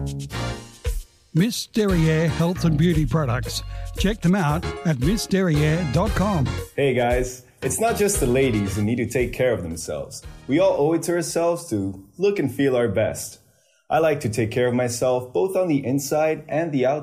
Miss Derriere Health and Beauty Products. Check them out at missderriere.com. Hey guys, it's not just the ladies who need to take care of themselves. We all owe it to ourselves to look and feel our best. I like to take care of myself both on the inside and the outside.